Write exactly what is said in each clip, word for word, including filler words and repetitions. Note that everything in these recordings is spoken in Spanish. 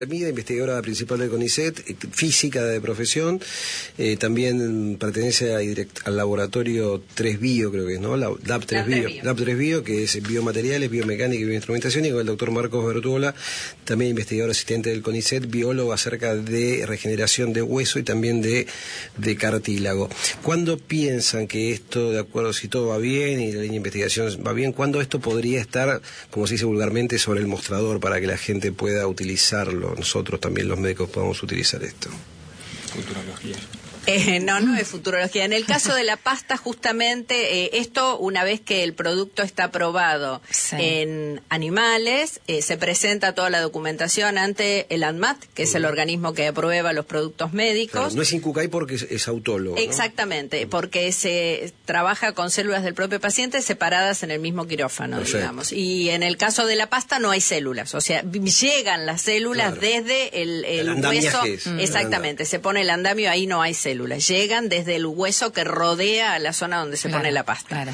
Hermida, investigadora principal del CONICET, física de profesión, eh, también pertenece a direct, al laboratorio tres Bio, creo que es, ¿no? La, Lab tres Bio, Lab tres Bio, que es biomateriales, biomecánica y bioinstrumentación, y con el doctor Marcos Bertuola, también investigador asistente del CONICET, biólogo acerca de regeneración de hueso y también de, de cartílago. ¿Cuándo piensan que esto, de acuerdo, si todo va bien y la línea de investigación va bien, cuándo esto podría estar, como se dice vulgarmente, sobre el mostrador para que la gente pueda utilizarlo? Nosotros también los médicos podemos utilizar esto. Futurología. Eh, no, no es futurología. En el caso de la pasta, justamente, eh, esto, una vez que el producto está aprobado sí. en animales, eh, se presenta toda la documentación ante el ANMAT, que uh-huh. es el organismo que aprueba los productos médicos. Claro, no es INCUCAI porque es, es autólogo, ¿no? Exactamente, porque se trabaja con células del propio paciente separadas en el mismo quirófano, Perfecto. digamos. Y en el caso de la pasta no hay células, o sea, llegan las células claro. desde el, el, el hueso. Mm. Exactamente, se pone el andamio, ahí no hay células. Llegan desde el hueso que rodea la zona donde se claro, pone la pasta. Claro.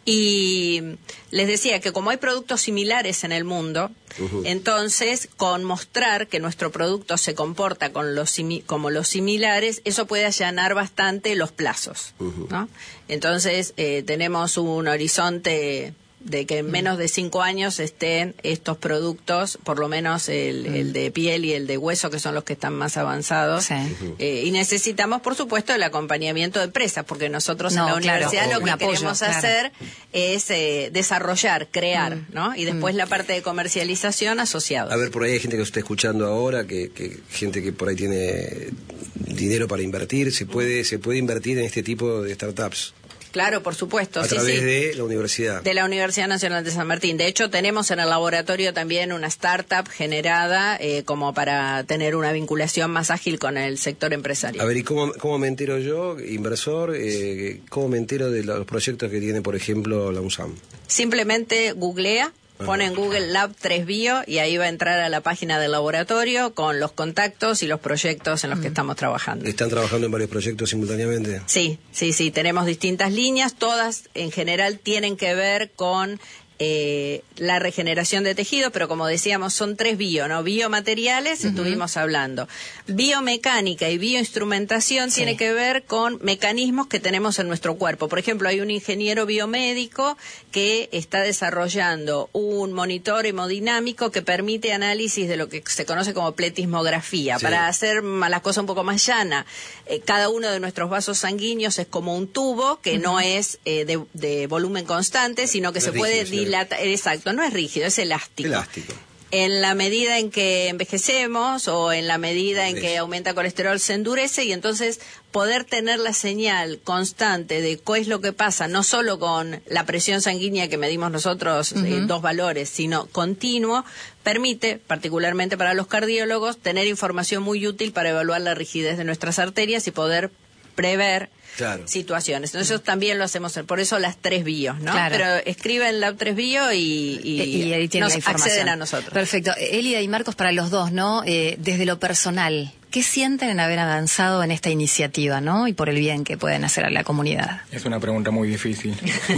Y les decía que como hay productos similares en el mundo, uh-huh. entonces con mostrar que nuestro producto se comporta con los simi- como los similares, eso puede allanar bastante los plazos, uh-huh. ¿no? Entonces eh, tenemos un horizonte de que en menos de cinco años estén estos productos, por lo menos el, mm. el de piel y el de hueso, que son los que están más avanzados. Sí. Eh, y necesitamos, por supuesto, el acompañamiento de empresas, porque nosotros no, en la claro, universidad lo que apoyo, queremos claro. hacer es eh, desarrollar, crear, mm. ¿no? Y después mm. la parte de comercialización asociada. A ver, por ahí hay gente que está escuchando ahora, que, que gente que por ahí tiene dinero para invertir, se puede, se puede invertir en este tipo de startups. Claro, por supuesto. A sí, través sí. de la universidad. De la Universidad Nacional de San Martín. De hecho, tenemos en el laboratorio también una startup generada eh, como para tener una vinculación más ágil con el sector empresarial. A ver, ¿y cómo, cómo me entero yo, inversor, eh, cómo me entero de los proyectos que tiene, por ejemplo, la UNSAM? Simplemente googlea. Pone en Google Lab tres Bio y ahí va a entrar a la página del laboratorio con los contactos y los proyectos en los que estamos trabajando. ¿Están trabajando en varios proyectos simultáneamente? Sí, sí, sí. Tenemos distintas líneas. Todas en general tienen que ver con eh, la regeneración de tejido, pero como decíamos son tres bio, ¿no? Biomateriales, uh-huh. estuvimos hablando. Biomecánica y bioinstrumentación sí. tiene que ver con mecanismos que tenemos en nuestro cuerpo. Por ejemplo, hay un ingeniero biomédico que está desarrollando un monitor hemodinámico que permite análisis de lo que se conoce como pletismografía. Sí. Para hacer las cosas un poco más llanas, eh, cada uno de nuestros vasos sanguíneos es como un tubo que uh-huh. no es eh, de, de volumen constante, sino que no se puede rígido, dilatar. Exacto, no es rígido, es elástico. Elástico. En la medida en que envejecemos o en la medida en que aumenta el colesterol se endurece y entonces poder tener la señal constante de qué es lo que pasa, no solo con la presión sanguínea que medimos nosotros, uh-huh. eh, dos valores, sino continuo, permite, particularmente para los cardiólogos, tener información muy útil para evaluar la rigidez de nuestras arterias y poder prever Claro. situaciones. Entonces eso también lo hacemos, por eso las tres bios, ¿no? Claro. Pero escriben Lab tres Bio y, y, y ahí tienen nos la información. acceden a nosotros. Perfecto. Elida y Marcos, para los dos, ¿no? Eh, desde lo personal, ¿qué sienten en haber avanzado en esta iniciativa, ¿no? Y por el bien que pueden hacer a la comunidad. Es una pregunta muy difícil.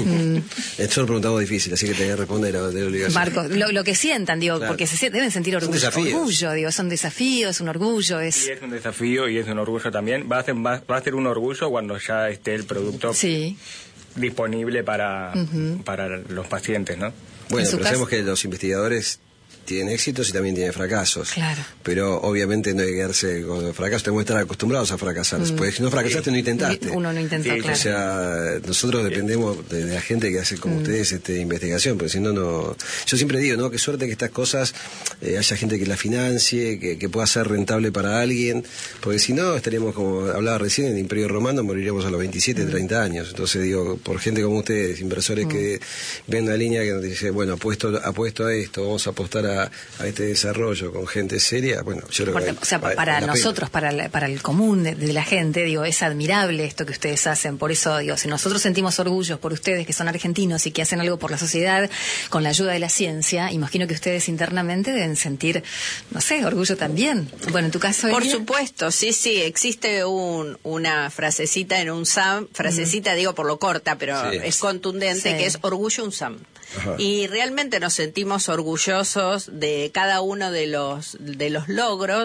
Es una pregunta muy difícil, así que te voy a responder de obligación. Marcos, lo, lo que sientan, digo, claro. porque se deben sentir orgullo, orgullo, digo, son desafíos, un orgullo. Es... Sí, es un desafío y es un orgullo también. Va a ser, va, va a ser un orgullo cuando ya esté el producto sí. disponible para, uh-huh. para los pacientes, ¿no? Bueno, pero sabemos que los investigadores tienen éxitos y también tienen fracasos. Claro. Pero obviamente no hay que quedarse con fracasos, tenemos que estar acostumbrados a fracasar. Mm. Porque si no fracasaste, sí. no intentaste. Uno no intentó, sí, claro. O sea, nosotros dependemos de, de la gente que hace como mm. ustedes este, investigación, porque si no, no... Yo siempre digo, ¿no? Qué suerte que estas cosas eh, haya gente que las financie, que, que pueda ser rentable para alguien, porque si no, estaríamos, como hablaba recién, en el Imperio Romano, moriríamos a los veintisiete, mm. treinta años. Entonces digo, por gente como ustedes, inversores mm. que ven la línea que nos dice, bueno, apuesto, apuesto a esto, vamos a apostar a A, a este desarrollo con gente seria, bueno, yo creo Porque, que... O sea, vale, para nosotros, para, la, para el común de, de la gente, digo, es admirable esto que ustedes hacen, por eso, digo, si nosotros sentimos orgullos por ustedes que son argentinos y que hacen algo por la sociedad con la ayuda de la ciencia, imagino que ustedes internamente deben sentir, no sé, orgullo también. Bueno, en tu caso... Por Elia. supuesto, sí, sí, existe un, una frasecita en un SAM, frasecita mm. digo por lo corta, pero sí. es contundente, sí. que es orgullo un SAM. Ajá. Y realmente nos sentimos orgullosos de cada uno de los, de los logros.